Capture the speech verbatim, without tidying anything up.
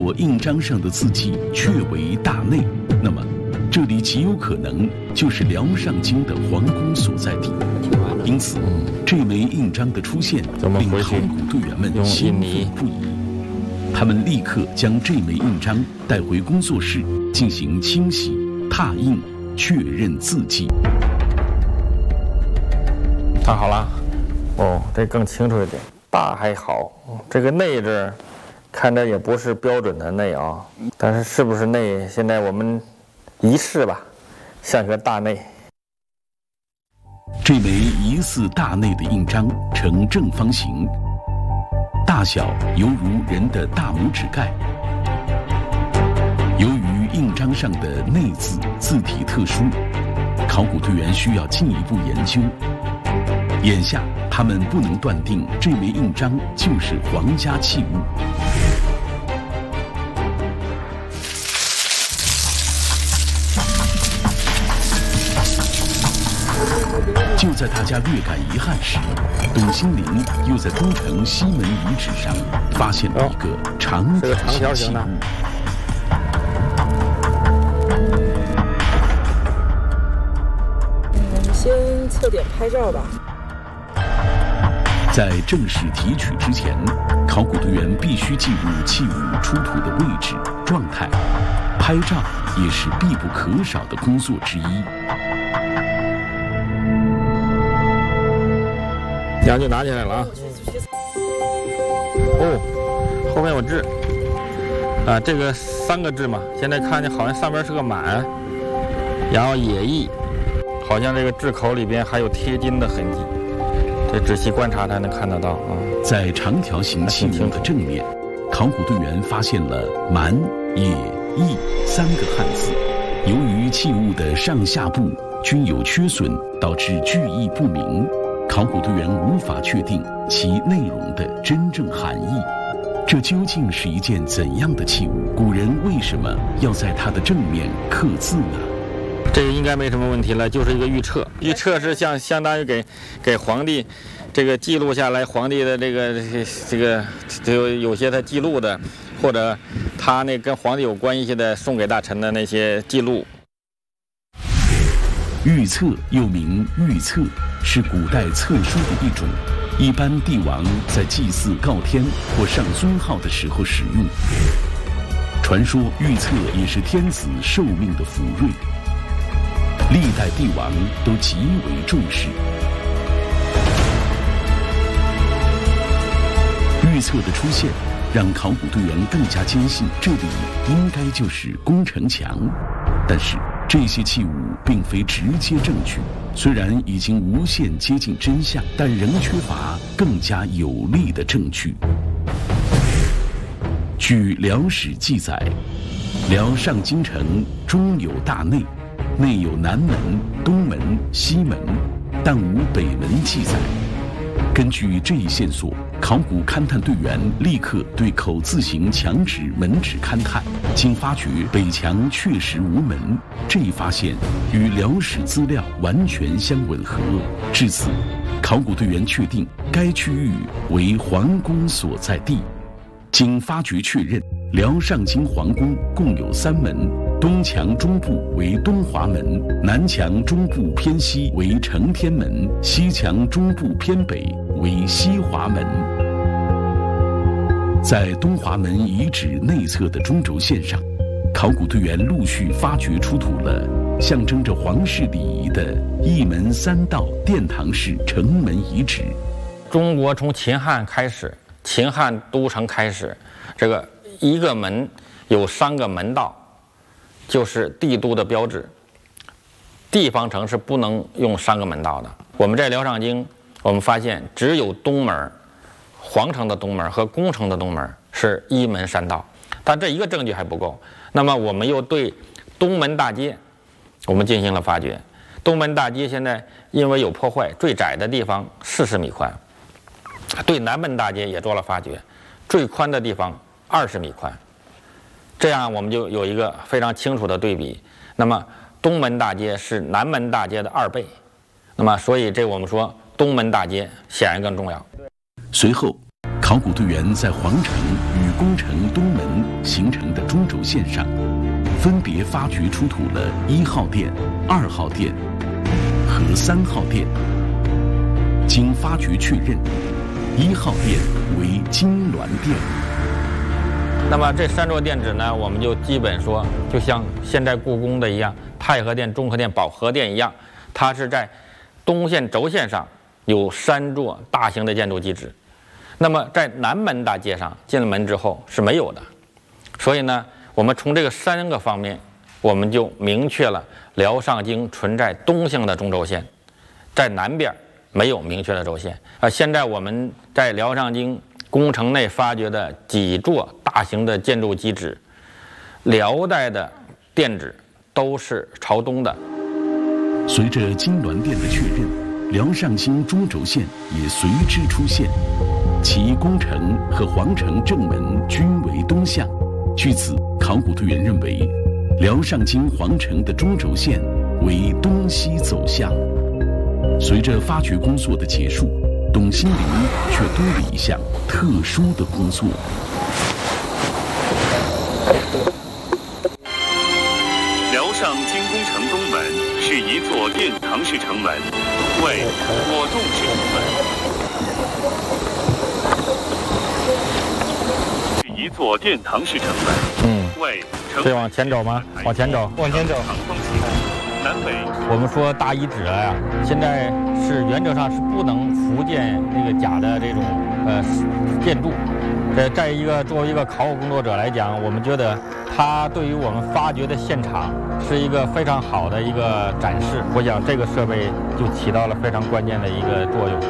我印章上的字迹确为大内，那么这里极有可能就是辽上京的皇宫所在地。因此，这枚印章的出现令考古队员们兴奋不已。他们立刻将这枚印章带回工作室进行清洗、拓印、确认字迹。 看好了，哦，这更清楚一点。大还好，这个内字。看着也不是标准的内啊，但是是不是内？现在我们一试吧，像个大内。 这枚疑似大内的印章呈正方形，大小犹如人的大拇指盖。由于印章上的内字字体特殊，考古队员需要进一步研究。眼下，他们不能断定这枚印章就是皇家器物。就在大家略感遗憾时，董新林又在东城西门遗址上发现了一个长条形器物。 嗯，先测点拍照吧。 在正式提取之前，考古队员必须记录器物出土的位置、状态，拍照也是必不可少的工作之一。 两就拿起来了啊！哦，后面有痣啊，这个三个痣嘛，现在看见好像上面是个满，然后野意，好像这个痣口里边还有贴金的痕迹。这仔细观察才能看得到啊！ 在长条形器物的正面，考古队员发现了“蛮”“野”“意”三个汉字。由于器物的上下部均有缺损，导致句意不明，考古队员无法确定其内容的真正含义。这究竟是一件怎样的器物？古人为什么要在它的正面刻字呢？ 这个应该没什么问题了，就是一个预测。预测是像相当于给给皇帝这个记录下来皇帝的这个这个就有些他记录的，或者他那跟皇帝有关系的送给大臣的那些记录。 预测又名预测，是古代测书的一种，一般帝王在祭祀告天或上尊号的时候使用。传说预测也是天子寿命的福瑞。历代帝王都极为重视。预测的出现，让考古队员更加坚信这里应该就是宫城墙。但是这些器物并非直接证据，虽然已经无限接近真相，但仍缺乏更加有力的证据。据辽史记载，辽上京城中有大内，内有南门、东门、西门，但无北门记载。根据这一线索，考古勘探队员立刻对口字形墙纸门纸勘探，经发觉北墙确实无门，这一发现与辽史资料完全相吻合。至此，考古队员确定该区域为皇宫所在地。经发掘确认，辽上京皇宫共有三门，东墙中部为东华门，南墙中部偏西为承天门，西墙中部偏北为西华门。在东华门遗址内侧的中轴线上，考古队员陆续发掘出土了象征着皇室礼仪的一门三道殿堂式城门遗址。 中国从秦汉开始，秦汉都城开始，这个一个门有三个门道，就是帝都的标志。地方城是不能用三个门道的。我们在辽上京，我们发现只有东门、皇城的东门和宫城的东门是一门三道，但这一个证据还不够。那么我们又对东门大街，我们进行了发掘。东门大街现在因为有破坏，最窄的地方四十米宽。对南门大街也做了发掘，最宽的地方二十米宽，这样我们就有一个非常清楚的对比。那么东门大街是南门大街的二倍，那么所以这我们说东门大街显然更重要。 随后，考考古队员在皇城与宫城东门形成的中轴线上，分别发掘出土了一号殿、二号殿和三号殿。经发掘确认，一号殿为金銮殿。 那么这三座殿址呢，我们就基本说，就像现在故宫的一样，太和殿、中和殿、保和殿一样，它是在东线轴线上有三座大型的建筑基址。那么在南门大街上进了门之后是没有的，所以呢，我们从这个三个方面，我们就明确了辽上京存在东向的中轴线，在南边没有明确的轴线。啊，现在我们在辽上京宫城内发掘的几座大型的建筑基址，辽代的殿址都是朝东的。 随着金銮殿的确认，辽上京中轴线也随之出现，其宫城和皇城正门均为东向。据此，考古队员认为，辽上京皇城的中轴线为东西走向。随着发掘工作的结束，董兴林却多了一项特殊的工作。 辽上京宫城东门是一座殿堂式城门，为果冻式城门。是一座殿堂式城门， 嗯， 为这往前走吗？往前走， 往前走。 长方形，南北。 我们说大遗址了呀，现在是原则上是不能复建那个假的这种呃建筑。呃，在一个作为一个考古工作者来讲，我们觉得它对于我们发掘的现场是一个非常好的一个展示。我想这个设备就起到了非常关键的一个作用。